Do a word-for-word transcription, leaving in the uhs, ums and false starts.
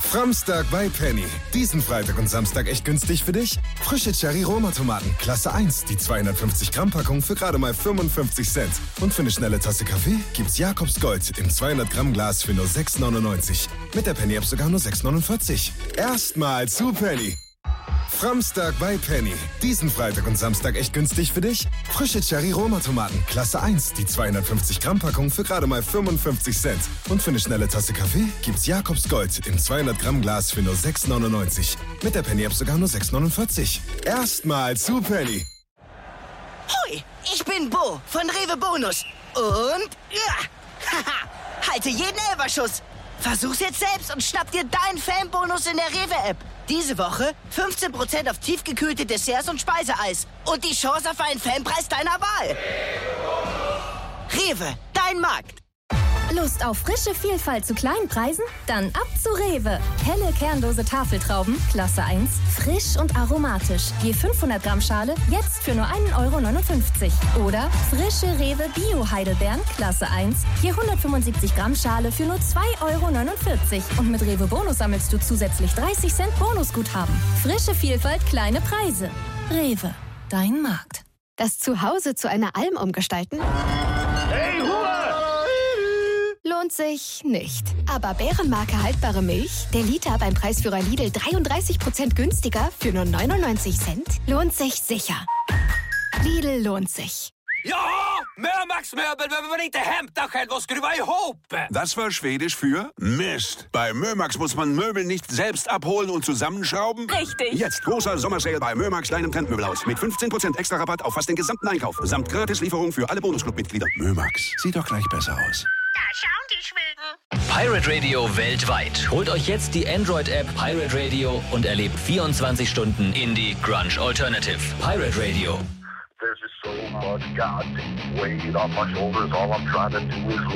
Framstag bei Penny. Diesen Freitag und Samstag echt günstig für dich? Frische Cherry-Roma-Tomaten, Klasse eins, die zweihundertfünfzig Gramm Packung für gerade mal fünfundfünfzig Cent. Und für eine schnelle Tasse Kaffee gibt's Jakobs Gold im zweihundert Gramm Glas für nur sechs neunundneunzig. Mit der Penny-App sogar nur sechs neunundvierzig. Erstmal zu Penny. Framstag bei Penny. Diesen Freitag und Samstag echt günstig für dich? Frische Cherry-Roma-Tomaten, Klasse eins, die zweihundertfünfzig Gramm Packung für gerade mal fünfundfünfzig Cent. Und für eine schnelle Tasse Kaffee gibt's Jakobs Gold im zweihundert Gramm Glas für nur sechs neunundneunzig. Mit der Penny-App sogar nur sechs neunundvierzig. Erstmal zu Penny. Hui, ich bin Bo von Rewe Bonus. Und ja, haha, halte jeden Elferschuss. Versuch's jetzt selbst und schnapp dir deinen Fanbonus in der Rewe-App. Diese Woche fünfzehn Prozent auf tiefgekühlte Desserts und Speiseeis. Und die Chance auf einen Fanpreis deiner Wahl. Rewe, dein Markt. Lust auf frische Vielfalt zu kleinen Preisen? Dann ab zu Rewe. Helle kernlose Tafeltrauben, Klasse eins, frisch und aromatisch. Je fünfhundert Gramm Schale, jetzt für nur ein Euro neunundfünfzig. Oder frische Rewe Bio-Heidelbeeren, Klasse eins, je hundertfünfundsiebzig Gramm Schale für nur zwei Euro neunundvierzig. Und mit Rewe Bonus sammelst du zusätzlich dreißig Cent Bonusguthaben. Frische Vielfalt, kleine Preise. Rewe, dein Markt. Das Zuhause zu einer Alm umgestalten? Hey, Ruhe! Lohnt sich nicht. Aber Bärenmarke haltbare Milch, der Liter beim Preisführer Lidl dreiunddreißig Prozent günstiger für nur neunundneunzig Cent, lohnt sich sicher. Lidl lohnt sich. Ja, Mömax-möbel behöver man inte hämta själv och skruva ihop. Das war Schwedisch für Mist. Bei Mömax muss man Möbel nicht selbst abholen und zusammenschrauben. Richtig. Jetzt großer Sommersale bei Mömax, deinem Trendmöbelhaus. Mit fünfzehn Prozent extra Rabatt auf fast den gesamten Einkauf. Samt Gratislieferung für alle Bonusclub-Mitglieder. Mömax, sieht doch gleich besser aus. Da schauen die Schweden. Pirate Radio weltweit. Holt euch jetzt die Android-App Pirate Radio und erlebt vierundzwanzig Stunden Indie Grunge Alternative. Pirate Radio. There's just so much goddamn weight on my shoulders. All I'm trying to do is